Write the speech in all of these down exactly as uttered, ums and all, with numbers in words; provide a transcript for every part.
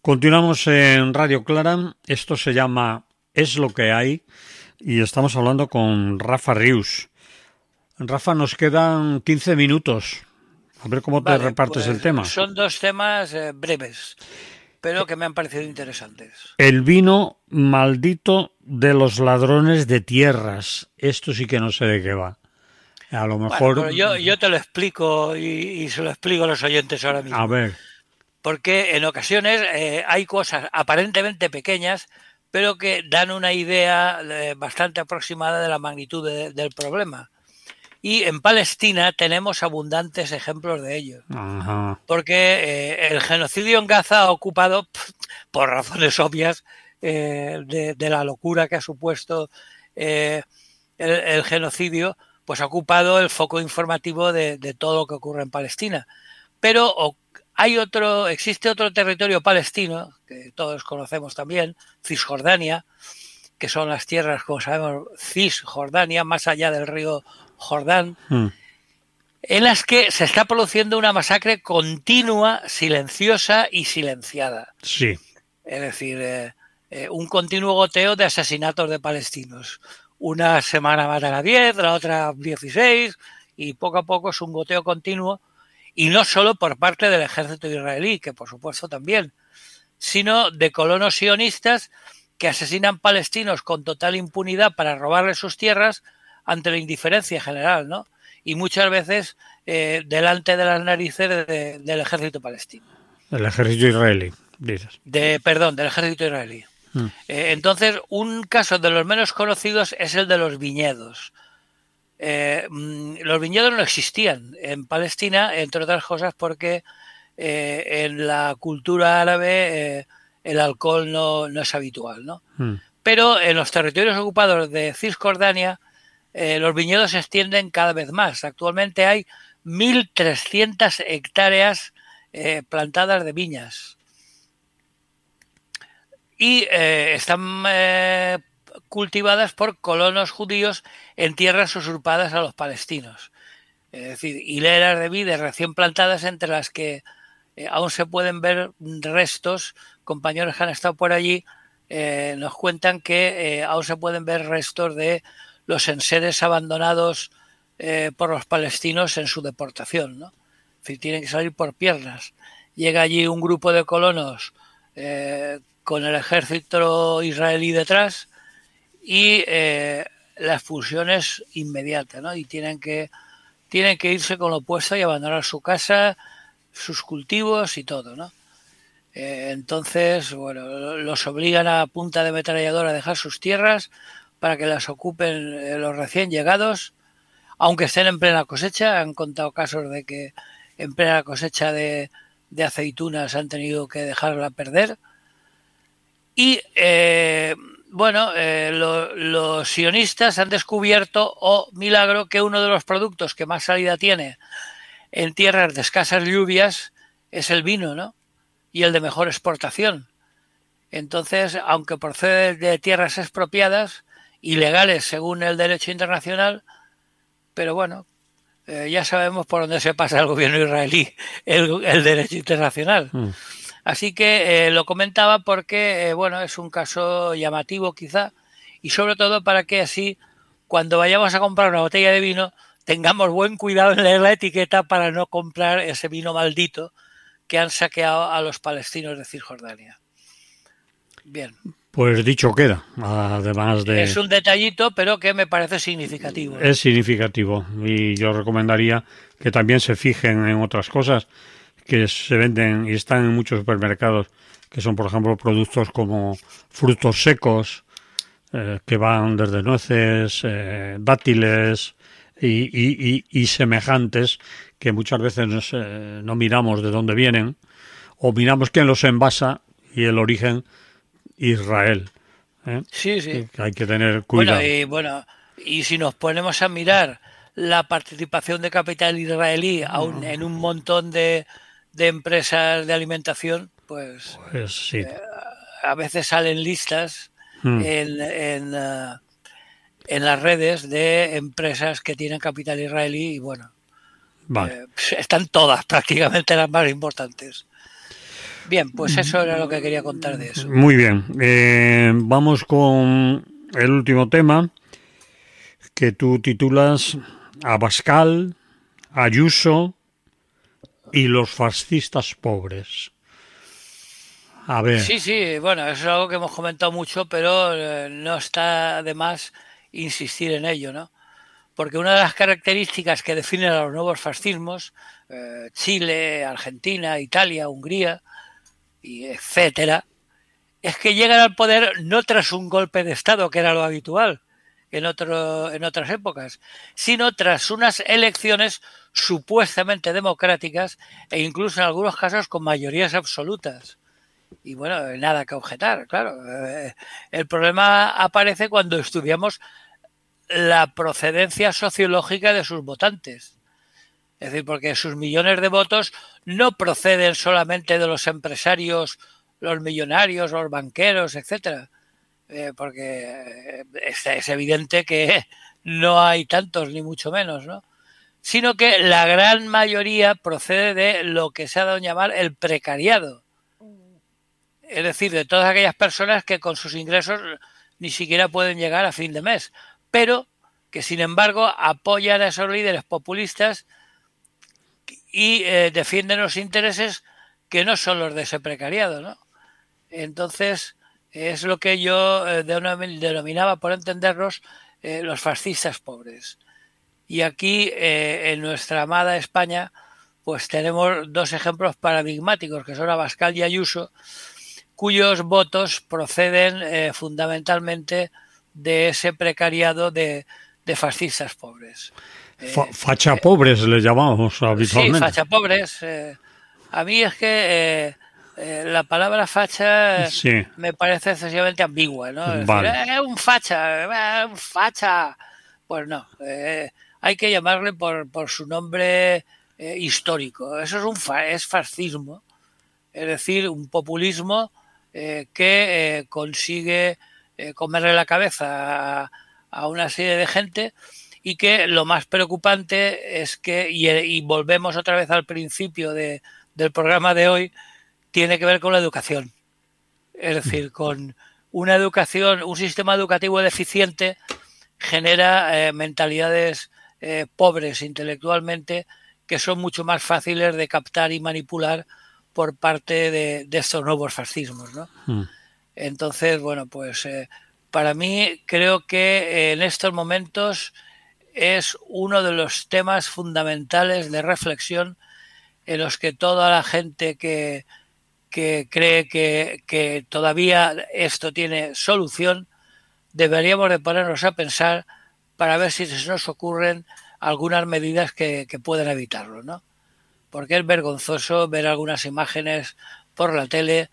Continuamos en Radio Clara, esto se llama Es lo que hay y estamos hablando con Rafa Rius. Rafa, nos quedan quince minutos, a ver cómo te Vale, repartes el pues tema. son dos temas eh, breves, pero que me han parecido interesantes. El vino maldito de los ladrones de tierras, esto sí que no sé de qué va. A lo Bueno, mejor, pero yo, yo te lo explico y, y se lo explico a los oyentes ahora a mismo. ver, Porque en ocasiones eh, hay cosas aparentemente pequeñas, pero que dan una idea eh, bastante aproximada de la magnitud de, del problema. Y en Palestina tenemos abundantes ejemplos de ello. ajá, Porque eh, el genocidio en Gaza ha ocupado, pff, por razones obvias, eh, de, de la locura que ha supuesto eh, el, el genocidio, pues ha ocupado el foco informativo de, de todo lo que ocurre en Palestina. Pero o, hay otro, existe otro territorio palestino, que todos conocemos también, Cisjordania, que son las tierras, como sabemos, Cisjordania, más allá del río Jordán, mm, en las que se está produciendo una masacre continua, silenciosa y silenciada. sí, Es decir, eh, eh, un continuo goteo de asesinatos de palestinos. Una semana matan a diez, la otra dieciséis, y poco a poco es un goteo continuo, y no solo por parte del ejército israelí, que por supuesto también, sino de colonos sionistas que asesinan palestinos con total impunidad para robarles sus tierras ante la indiferencia general, ¿no? Y muchas veces eh, delante de las narices de, de, del ejército palestino. el ejército israelí, dices. De, perdón, del ejército israelí. Mm, Eh, entonces, un caso de los menos conocidos es el de los viñedos. Eh, los viñedos no existían en Palestina, entre otras cosas porque eh, en la cultura árabe eh, el alcohol no, no es habitual, ¿no? mm. Pero en los territorios ocupados de Cisjordania eh, los viñedos se extienden cada vez más. Actualmente hay mil trescientas hectáreas eh, plantadas de viñas y eh, están eh, cultivadas por colonos judíos en tierras usurpadas a los palestinos. Es decir, hileras de vides recién plantadas entre las que eh, aún se pueden ver restos. Compañeros que han estado por allí eh, nos cuentan que eh, aún se pueden ver restos de los enseres abandonados eh, por los palestinos en su deportación, ¿no? Es decir, tienen que salir por piernas. Llega allí un grupo de colonos eh, con el ejército israelí detrás y eh, la expulsión es inmediata, ¿no? Y tienen que tienen que irse con lo opuesto y abandonar su casa, sus cultivos y todo, ¿no? Eh, entonces, bueno, los obligan a punta de ametralladora a dejar sus tierras para que las ocupen eh, los recién llegados, aunque estén en plena cosecha. Han contado casos de que en plena cosecha de, de aceitunas han tenido que dejarla perder. Y eh, bueno, eh, lo, los sionistas han descubierto, oh milagro, que uno de los productos que más salida tiene en tierras de escasas lluvias es el vino, ¿no? Y el de mejor exportación. Entonces, aunque procede de tierras expropiadas, ilegales según el derecho internacional, pero bueno, eh, ya sabemos por dónde se pasa el gobierno israelí el, el derecho internacional. Mm. Así que eh, lo comentaba porque, eh, bueno, es un caso llamativo quizá, y sobre todo para que así, cuando vayamos a comprar una botella de vino, tengamos buen cuidado en leer la etiqueta para no comprar ese vino maldito que han saqueado a los palestinos de Cisjordania. Bien. Pues dicho queda, además Es de... un detallito, pero que me parece significativo, ¿no? Es significativo y yo recomendaría que también se fijen en otras cosas que se venden y están en muchos supermercados, que son, por ejemplo, productos como frutos secos, eh, que van desde nueces, eh, dátiles y, y, y, y semejantes, que muchas veces nos, eh, no miramos de dónde vienen, o miramos quién los envasa y el origen Israel. ¿eh? Sí, sí. Que hay que tener Bueno, cuidado. y bueno, y si nos ponemos a mirar la participación de capital israelí aún en un montón de, de empresas de alimentación, pues Pues sí. eh, a veces salen listas Mm, en, en, uh, en las redes de empresas que tienen capital israelí y bueno, vale. eh, están todas prácticamente las más importantes. Bien, pues eso era lo que quería contar de eso. Muy bien. Eh, vamos con el último tema que tú titulas Abascal, Ayuso y los fascistas pobres. A ver. Sí, sí, bueno, eso es algo que hemos comentado mucho, pero eh, no está de más insistir en ello, ¿no? Porque una de las características que definen a los nuevos fascismos, eh, Chile, Argentina, Italia, Hungría, y etcétera, es que llegan al poder no tras un golpe de Estado, que era lo habitual en, otro, en otras épocas, sino tras unas elecciones supuestamente democráticas e incluso en algunos casos con mayorías absolutas. Y bueno, nada que objetar, claro. Eh, el problema aparece cuando estudiamos la procedencia sociológica de sus votantes. Es decir, porque sus millones de votos no proceden solamente de los empresarios, los millonarios, los banqueros, etcétera. Eh, porque es, es evidente que no hay tantos, ni mucho menos, ¿no? Sino que la gran mayoría procede de lo que se ha dado a llamar el precariado. Es decir, de todas aquellas personas que con sus ingresos ni siquiera pueden llegar a fin de mes, pero que sin embargo apoyan a esos líderes populistas y eh, defienden los intereses que no son los de ese precariado, ¿no? Entonces, es lo que yo eh, denominaba, por entendernos, eh, los fascistas pobres. Y aquí, eh, en nuestra amada España, pues tenemos dos ejemplos paradigmáticos, que son Abascal y Ayuso, cuyos votos proceden eh, fundamentalmente de ese precariado de, de fascistas pobres. Fa facha pobres le llamamos habitualmente. Sí, facha pobres. Eh, a mí es que eh, eh, la palabra facha sí. me parece excesivamente ambigua, ¿no? Es Vale. decir, es eh, un facha, eh, un facha. Pues no, eh, hay que llamarle por, por su nombre eh, histórico. Eso es un fa es fascismo, es decir, un populismo eh, que eh, consigue eh, comerle la cabeza a, a una serie de gente. Y que lo más preocupante es que, y, y volvemos otra vez al principio de, del programa de hoy, tiene que ver con la educación. Es decir, con una educación, un sistema educativo deficiente genera eh, mentalidades eh, pobres intelectualmente que son mucho más fáciles de captar y manipular por parte de, de estos nuevos fascismos, ¿no? Mm. Entonces, bueno, pues eh, para mí creo que en estos momentos es uno de los temas fundamentales de reflexión en los que toda la gente que, que cree que, que todavía esto tiene solución, deberíamos de ponernos a pensar para ver si se nos ocurren algunas medidas que, que puedan evitarlo, ¿no? Porque es vergonzoso ver algunas imágenes por la tele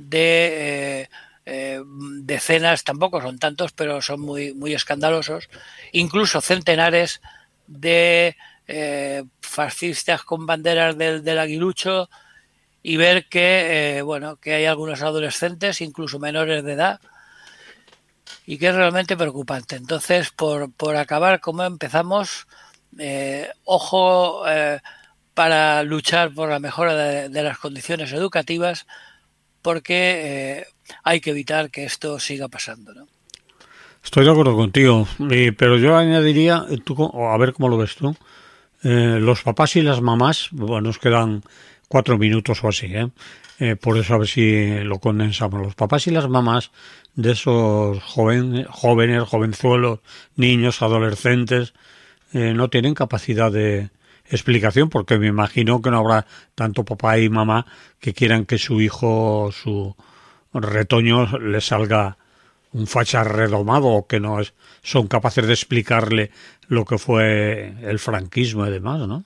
de... Eh, Eh, decenas, tampoco son tantos, pero son muy, muy escandalosos, incluso centenares de eh, fascistas con banderas del, del aguilucho, y ver que, eh, bueno, que hay algunos adolescentes, incluso menores de edad, y que es realmente preocupante. Entonces, por, por acabar como empezamos, eh, ojo eh, para luchar por la mejora de, de las condiciones educativas, porque eh, hay que evitar que esto siga pasando, ¿no? Estoy de acuerdo contigo, eh, pero yo añadiría, tú, a ver cómo lo ves tú, eh, los papás y las mamás, bueno, nos quedan cuatro minutos o así, ¿eh? Eh, por eso a ver si lo condensamos. Los papás y las mamás de esos joven, jóvenes, jovenzuelos, niños, adolescentes, eh, no tienen capacidad de explicación, porque me imagino que no habrá tanto papá y mamá que quieran que su hijo, su retoño, le salga un facha redomado, o que no es, son capaces de explicarle lo que fue el franquismo y demás, ¿no?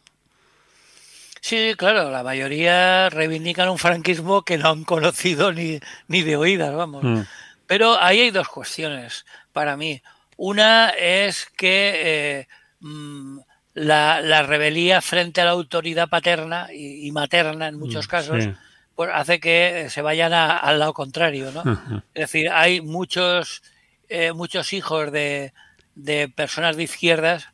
Sí, claro, la mayoría reivindican un franquismo que no han conocido ni, ni de oídas, vamos. Mm. Pero ahí hay dos cuestiones para mí. Una es que eh, mmm, la, la rebelía frente a la autoridad paterna y, y materna en muchos casos, sí, pues hace que se vayan a, al lado contrario, ¿no? Uh-huh. Es decir, hay muchos, eh, muchos hijos de, de personas de izquierdas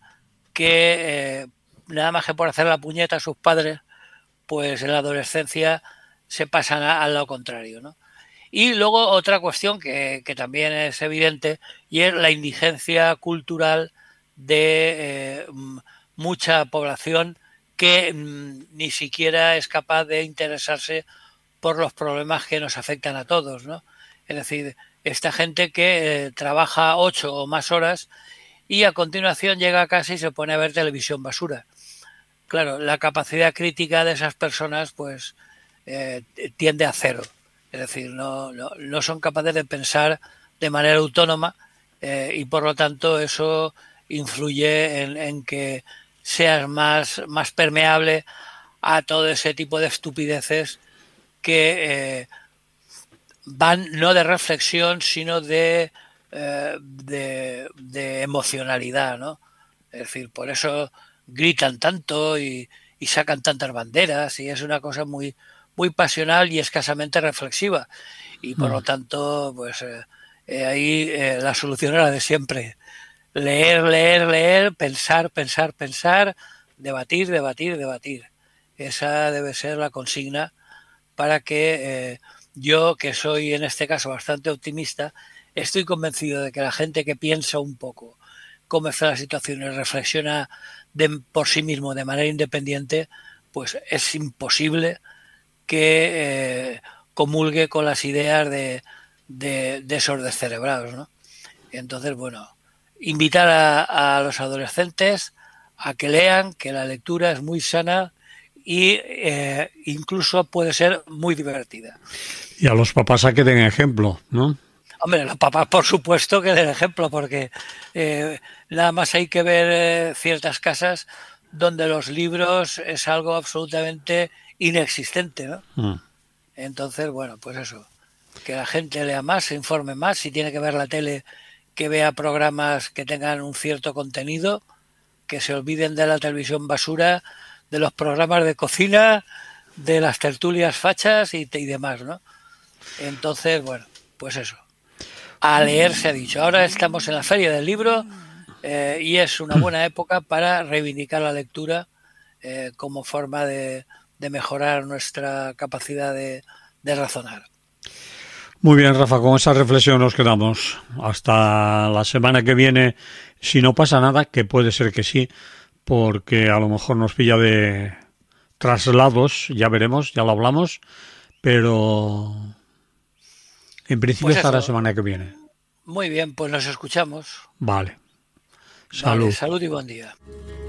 que eh, nada más que por hacer la puñeta a sus padres, pues en la adolescencia se pasan a, al lado contrario, ¿no? Y luego otra cuestión que, que también es evidente y es la indigencia cultural de eh, mucha población que mm, ni siquiera es capaz de interesarse por los problemas que nos afectan a todos, ¿no? Es decir, esta gente que eh, trabaja ocho o más horas y a continuación llega a casa y se pone a ver televisión basura. Claro, la capacidad crítica de esas personas pues eh, tiende a cero. Es decir, no, no, no son capaces de pensar de manera autónoma eh, y por lo tanto eso influye en, en que seas más, más permeable a todo ese tipo de estupideces que eh, van no de reflexión sino de, eh, de, de emocionalidad, ¿no? Es decir, por eso gritan tanto y, y sacan tantas banderas y es una cosa muy, muy pasional y escasamente reflexiva. Y por lo tanto, pues eh, eh, ahí eh, la solución era de siempre. Leer, leer, leer, pensar, pensar, pensar, debatir, debatir, debatir. Esa debe ser la consigna para que eh, yo, que soy en este caso bastante optimista, estoy convencido de que la gente que piensa un poco cómo está la situación y reflexiona de, por sí mismo de manera independiente, pues es imposible que eh, comulgue con las ideas de, de, de esos descerebrados, ¿no? Entonces, bueno, invitar a, a los adolescentes a que lean, que la lectura es muy sana y eh, incluso puede ser muy divertida. Y a los papás a que den ejemplo, ¿no? Hombre, los papás por supuesto que den ejemplo, porque eh, nada más hay que ver eh, ciertas casas donde los libros es algo absolutamente inexistente, ¿no? Mm. Entonces, bueno, pues eso, que la gente lea más, se informe más, si tiene que ver la tele, que vea programas que tengan un cierto contenido, que se olviden de la televisión basura, de los programas de cocina, de las tertulias fachas y, y demás, ¿no? Entonces, bueno, pues eso. A leer se ha dicho. Ahora estamos en la Feria del Libro eh, y es una buena época para reivindicar la lectura eh, como forma de, de mejorar nuestra capacidad de, de razonar. Muy bien, Rafa, con esa reflexión nos quedamos. Hasta la semana que viene, si no pasa nada, que puede ser que sí, porque a lo mejor nos pilla de traslados, ya veremos, ya lo hablamos, pero en principio Pues hasta la eso, semana que viene. muy bien, pues nos escuchamos. Vale. Vale, Salud. salud y buen día.